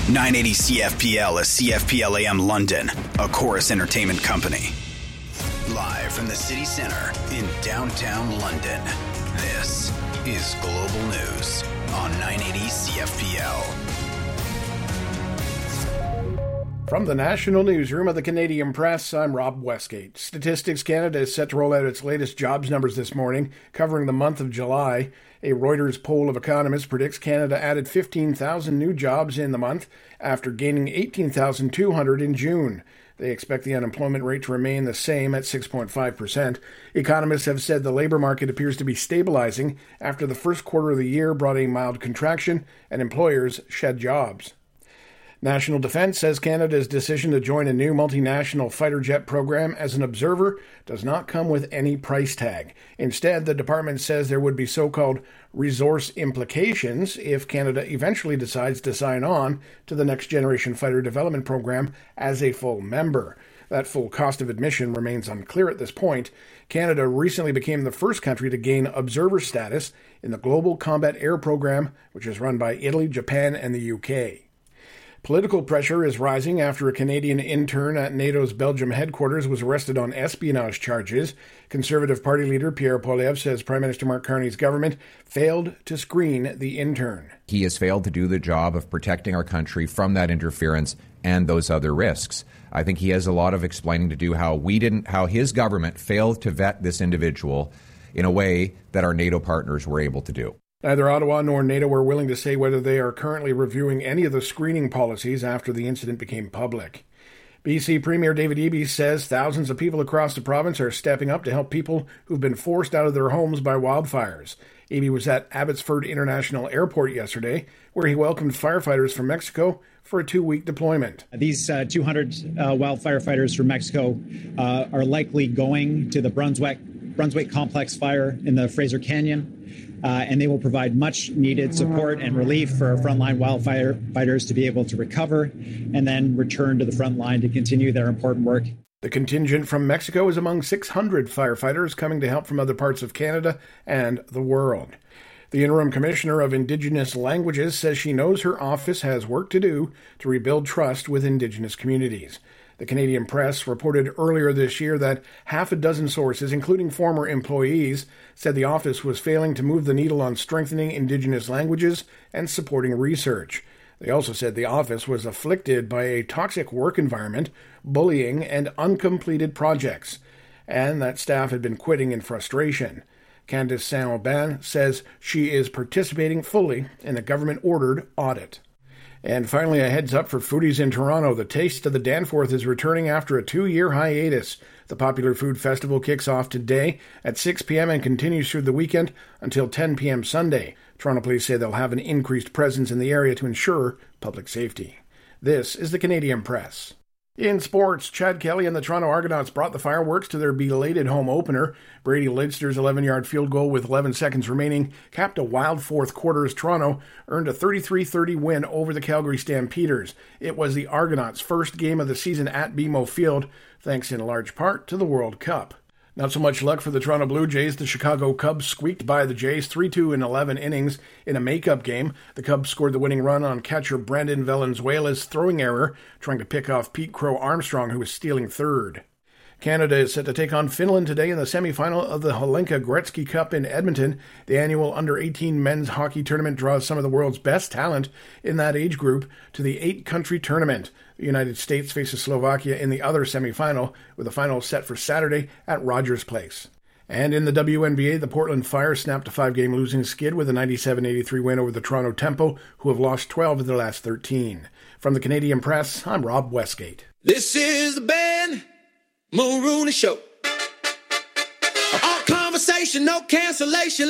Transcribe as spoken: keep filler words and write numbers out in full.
nine eighty C F P L is C F P L A M London, a Chorus Entertainment company. Live from the city center in downtown London, this is Global News on nine eighty C F P L. From the National Newsroom of the Canadian Press, I'm Rob Westgate. Statistics Canada is set to roll out its latest jobs numbers this morning, covering the month of July. A Reuters poll of economists predicts Canada added fifteen thousand new jobs in the month after gaining eighteen thousand two hundred in June. They expect the unemployment rate to remain the same at six point five percent. Economists have said the labor market appears to be stabilizing after the first quarter of the year brought a mild contraction and employers shed jobs. National Defence says Canada's decision to join a new multinational fighter jet program as an observer does not come with any price tag. Instead, the department says there would be so-called resource implications if Canada eventually decides to sign on to the Next Generation Fighter Development Program as a full member. That full cost of admission remains unclear at this point. Canada recently became the first country to gain observer status in the Global Combat Air Program, which is run by Italy, Japan, and the U K. Political pressure is rising after a Canadian intern at NATO's Belgium headquarters was arrested on espionage charges. Conservative Party leader Pierre Poilievre says Prime Minister Mark Carney's government failed to screen the intern. He has failed to do the job of protecting our country from that interference and those other risks. I think he has a lot of explaining to do how we didn't, how his government failed to vet this individual in a way that our NATO partners were able to do. Neither Ottawa nor NATO were willing to say whether they are currently reviewing any of the screening policies after the incident became public. B C Premier David Eby says thousands of people across the province are stepping up to help people who've been forced out of their homes by wildfires. Eby was at Abbotsford International Airport yesterday, where he welcomed firefighters from Mexico for a two-week deployment. These uh, two hundred uh, wildfire fighters from Mexico uh, are likely going to the Brunswick, Brunswick Complex fire in the Fraser Canyon. Uh, and they will provide much needed support and relief for our frontline wildfire fighters to be able to recover and then return to the front line to continue their important work. The contingent from Mexico is among six hundred firefighters coming to help from other parts of Canada and the world. The interim commissioner of Indigenous Languages says she knows her office has work to do to rebuild trust with Indigenous communities. The Canadian Press reported earlier this year that half a dozen sources, including former employees, said the office was failing to move the needle on strengthening Indigenous languages and supporting research. They also said the office was afflicted by a toxic work environment, bullying, and uncompleted projects, and that staff had been quitting in frustration. Candice Saint-Aubin says she is participating fully in a government-ordered audit. And finally, a heads up for foodies in Toronto. The Taste of the Danforth is returning after a two-year hiatus. The popular food festival kicks off today at six p.m. and continues through the weekend until ten p.m. Sunday. Toronto police say they'll have an increased presence in the area to ensure public safety. This is the Canadian Press. In sports, Chad Kelly and the Toronto Argonauts brought the fireworks to their belated home opener. Brady Lidster's eleven-yard field goal with eleven seconds remaining capped a wild fourth quarter as Toronto earned a thirty-three thirty win over the Calgary Stampeders. It was the Argonauts' first game of the season at B M O Field, thanks in large part to the World Cup. Not so much luck for the Toronto Blue Jays. The Chicago Cubs squeaked by the Jays three two in eleven innings in a makeup game. The Cubs scored the winning run on catcher Brandon Valenzuela's throwing error, trying to pick off Pete Crow Armstrong, who was stealing third. Canada is set to take on Finland today in the semifinal of the Hlinka Gretzky Cup in Edmonton. The annual under eighteen men's hockey tournament draws some of the world's best talent in that age group to the eight-country tournament. The United States faces Slovakia in the other semifinal, with a final set for Saturday at Rogers Place. And in the W N B A, the Portland Fire snapped a five-game losing skid with a ninety-seven eighty-three win over the Toronto Tempo, who have lost twelve of their last thirteen. From the Canadian Press, I'm Rob Westgate. This is the Ben Mulrooney Show. All conversation, no cancellation.